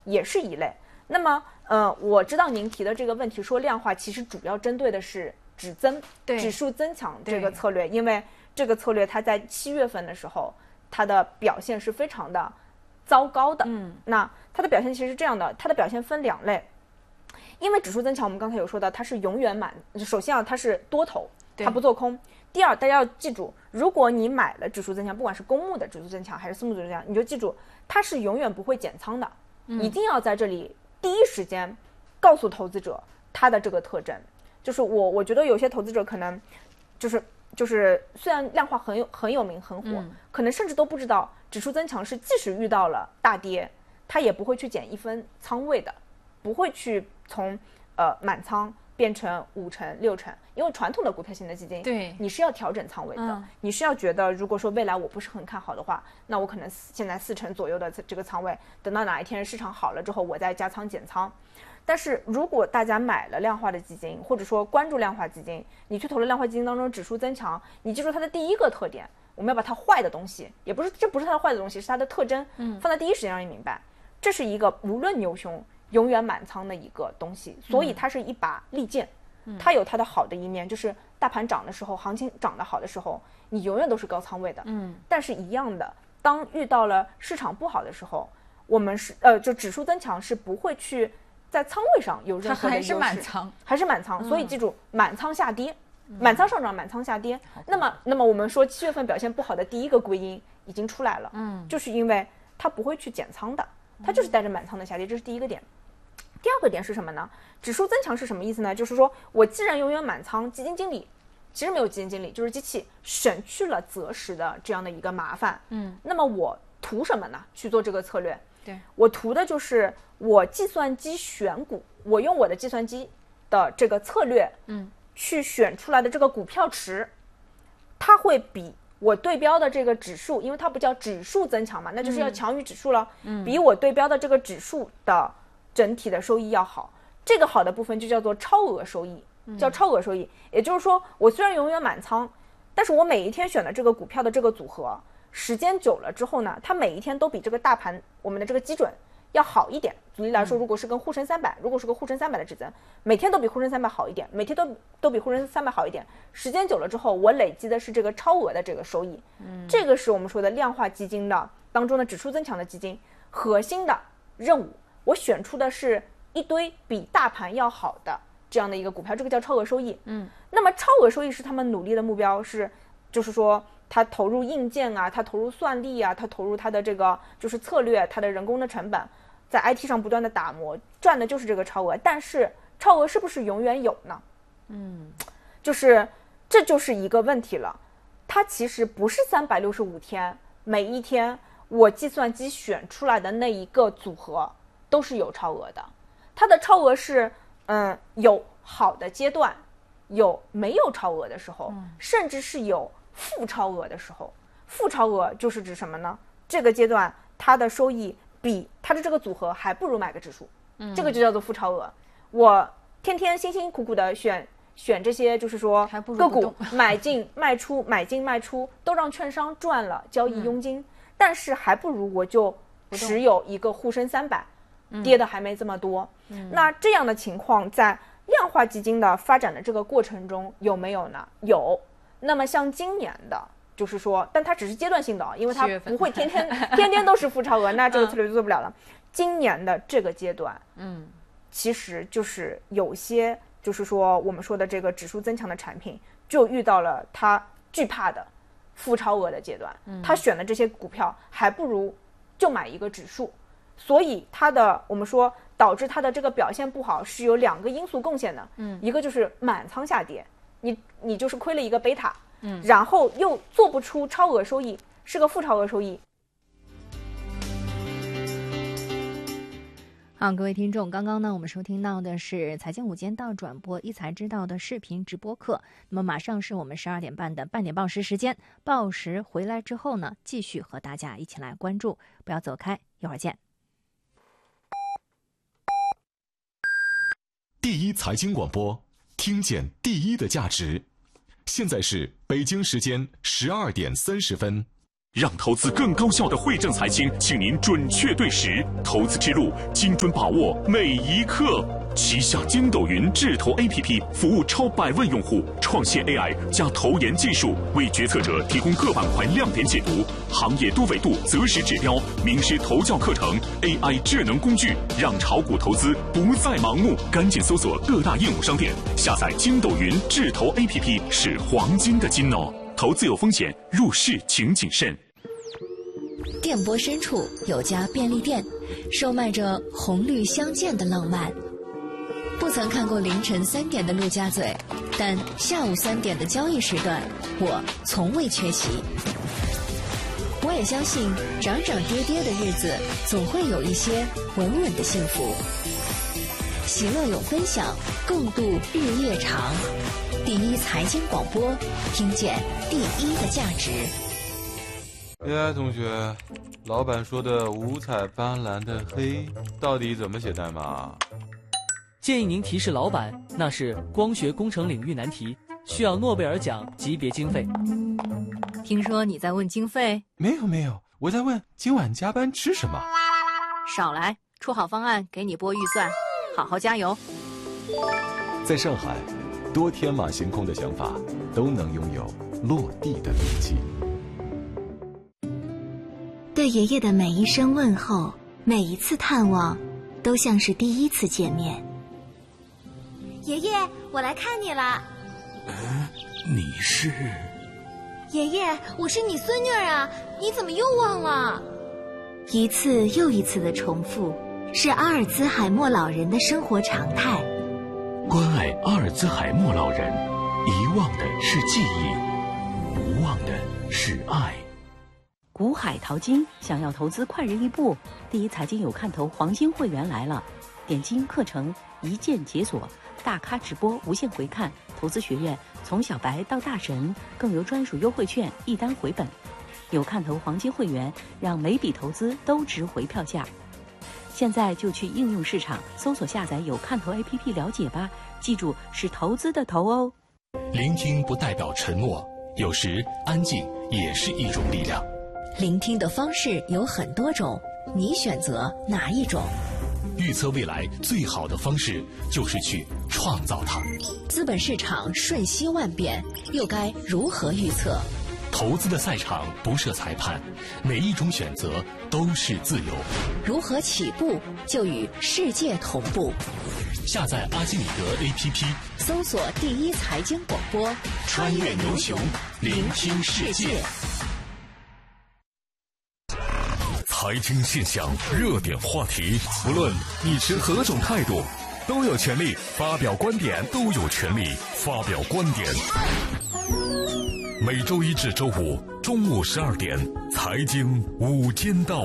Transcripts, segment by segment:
也是一类。那么我知道您提的这个问题说量化其实主要针对的是指数增强这个策略，因为这个策略它在7月份的时候它的表现是非常的糟糕的。那它的表现其实是这样的，它的表现分2类。因为指数增强我们刚才有说到它是永远满，首先它是多头，它不做空。第二，大家要记住，如果你买了指数增强，不管是公募的指数增强还是私募指数增强，你就记住它是永远不会减仓的，一定要在这里第一时间告诉投资者它的这个特征。就是我觉得有些投资者可能就是虽然量化很有名很火，可能甚至都不知道指数增强是即使遇到了大跌，它也不会去减1分仓位的，不会去从满仓变成5成6成，因为传统的股票型的基金， 对， 你是要调整仓位的，你是要觉得如果说未来我不是很看好的话，那我可能现在4成左右的这个仓位，等到哪一天市场好了之后，我再加仓减仓。但是如果大家买了量化的基金，或者说关注量化基金，你去投了量化基金当中指数增强，你记住它的第一个特点，我们要把它坏的东西，这不是它的坏的东西，是它的特征，放在第一时间让你明白，这是一个无论牛熊永远满仓的一个东西，所以它是一把利剑，它有它的好的一面，就是大盘涨的时候，行情涨得好的时候，你永远都是高仓位的，但是一样的，当遇到了市场不好的时候，我们是就指数增强是不会去在仓位上有任何的优势，还是满仓，所以记住满仓下跌，满仓上涨，满仓下跌。那么我们说7月份表现不好的第一个归因已经出来了，就是因为它不会去减仓的，它就是带着满仓的下跌，这是第一个点。第二个点是什么呢？指数增强是什么意思呢？就是说我既然永远满仓，基金经理其实没有基金经理，就是机器省去了择时的这样的一个麻烦。那么我图什么呢？去做这个策略， 对， 我图的就是我计算机选股，我用我的计算机的这个策略，去选出来的这个股票池，它会比我对标的这个指数，因为它不叫指数增强嘛，那就是要强于指数了，比我对标的这个指数的整体的收益要好。这个好的部分就叫做超额收益，叫超额收益。也就是说，我虽然永远满仓，但是我每一天选的这个股票的这个组合，时间久了之后呢，它每一天都比这个大盘我们的这个基准要好一点。举例来说，如果是跟沪深300，如果是个沪深300的指增，每天都比沪深300好一点，每天都比沪深300好一点，时间久了之后，我累积的是这个超额的这个收益。这个是我们说的量化基金的当中的指数增强的基金核心的任务，我选出的是一堆比大盘要好的这样的一个股票，这个叫超额收益。那么超额收益是他们努力的目标，就是说他投入硬件啊，他投入算力啊，他投入他的这个就是策略，他的人工的成本，在 IT 上不断的打磨，赚的就是这个超额。但是超额是不是永远有呢？这就是一个问题了。它其实不是365天，每一天我计算机选出来的那一个组合都是有超额的。它的超额是有好的阶段，有没有超额的时候，甚至是有负超额的时候。负超额就是指什么呢？这个阶段它的收益比它的这个组合还不如买个指数，这个就叫做负超额。我天天辛辛苦苦的选这些，就是说个股买进卖出买进卖出都让券商赚了交易佣金，但是还不如我就持有一个沪深300，跌的还没这么多。那这样的情况在量化基金的发展的这个过程中有没有呢？有。那么像今年的就是说，但它只是阶段性的，因为它不会天天都是负超额，那这个策略就做不了了。今年的这个阶段，其实就是有些就是说我们说的这个指数增强的产品就遇到了它惧怕的负超额的阶段，他选的这些股票还不如就买一个指数，所以它的我们说导致它的这个表现不好是有2个因素贡献的，一个就是满仓下跌，你就是亏了一个贝塔，然后又做不出超额收益，是个负超额收益。 好，各位听众，刚刚呢，我们收听到的是财经午间到转播一财之道的视频直播课。那么马上是我们12点半的半点报时时间，报时回来之后呢，继续和大家一起来关注，不要走开，一会儿见。 第一财经广播，听见第一的价值。现在是北京时间12点30分。 让投资更高效的惠正财经，请您准确对时，投资之路精准把握每一刻。旗下筋斗云智投 APP 服务超100万用户，创新 AI 加投研技术，为决策者提供各板块亮点解读、行业多维度择时指标、名师投教课程、AI 智能工具，让炒股投资不再盲目。赶紧搜索各大应用商店，下载筋斗云智投 APP 是黄金的金哦。投资有风险，入市请谨慎。 电波深处有家便利店，售卖着红绿相间的浪漫。不曾看过凌晨3点的陆家嘴，但下午3点的交易时段，我从未缺席。我也相信，涨涨跌跌的日子，总会有一些稳稳的幸福。喜乐有分享，共度日夜长。第一财经广播，听见第一的价值。 AI 同学，老板说的五彩斑斓的黑，到底怎么写代码？ 建议您提示老板，那是光学工程领域难题，需要诺贝尔奖级别经费。 听说你在问经费？ 没有，我在问今晚加班吃什么。 少来，出好方案给你拨预算，好好加油。 在上海，多天马行空的想法都能拥有落地的力气。 对爷爷的每一声问候，每一次探望，都像是第一次见面。爷爷，我来看你了。 你是？ 爷爷，我是你孙女儿啊，你怎么又忘了？一次又一次的重复，是阿尔兹海默老人的生活常态。 关爱阿尔兹海默老人，遗忘的是记忆，不忘的是爱。 股海淘金，想要投资快人一步，第一财经有看头黄金会员来了，点金课程一键解锁，大咖直播无限回看，投资学院从小白到大神，更有专属优惠券一单回本。有看头黄金会员，让每笔投资都值回票价。现在就去应用市场搜索下载有看头 APP 了解吧，记住是投资的投哦。 聆听不代表沉默，有时安静也是一种力量。 聆听的方式有很多种，你选择哪一种？ 预测未来最好的方式就是去创造它。 资本市场瞬息万变，又该如何预测？ 投资的赛场不设裁判，每一种选择都是自由。 如何起步就与世界同步？ 下载阿基米德 APP， 搜索第一财经广播， 穿越牛熊，聆听世界。财经现象、热点话题，无论你持何种态度，都有权利发表观点，每周一至周五中午12点，财经午间道。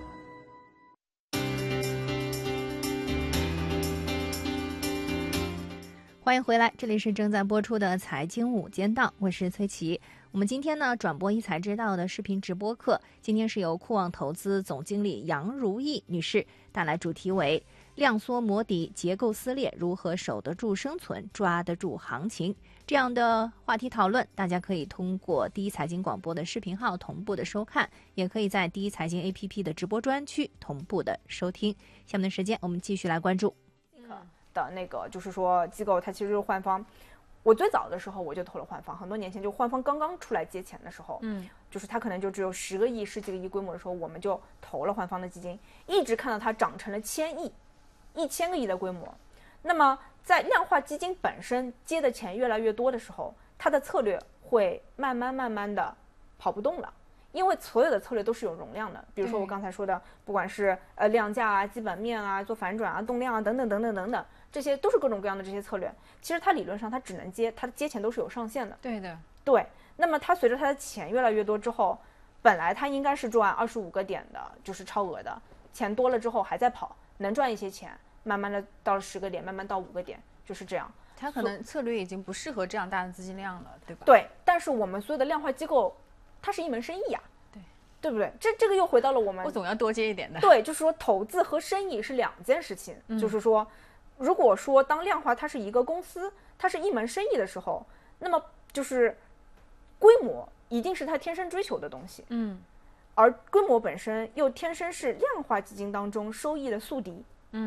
欢迎回来，这里是正在播出的财经午间道，我是崔琦。我们今天呢转播一财知道的视频直播课，今天是由酷望投资总经理杨如意女士带来，主题为量缩磨底，结构撕裂，如何守得住生存，抓得住行情，这样的话题讨论，大家可以通过第一财经广播的视频号同步的收看，也可以在第一财经 APP 的直播专区同步的收听。下面的时间我们继续来关注的那个，就是说机构它其实就是换方。我最早的时候我就投了换方，很多年前就换方刚刚出来接钱的时候，就是它可能就只有10个亿、10几个亿规模的时候，我们就投了换方的基金，一直看到它涨成了1000亿、1000个亿的规模。那么在量化基金本身接的钱越来越多的时候，它的策略会慢慢的跑不动了。因为所有的策略都是有容量的，比如说我刚才说的，不管是量价啊、基本面啊、做反转啊、动量啊等等，这些都是各种各样的这些策略。其实它理论上它只能接，它的接钱都是有上限的。 对的， 对。那么它随着它的钱越来越多之后，本来它应该是赚25个点的，就是超额的，钱多了之后还在跑，能赚一些钱，慢慢的到了10个点，慢慢到5个点，就是这样。 它可能策略已经不适合这样大的资金量了，对吧？ 对。但是我们所有的量化机构，它是一门生意呀。对不对？这个又回到了我总要多接一点的。 对，就是说投资和生意是2件事情。就是说，如果说当量化它是一个公司，它是一门生意的时候，那么就是规模一定是他天生追求的东西。 嗯， 而规模本身又天生是量化基金当中收益的宿敌。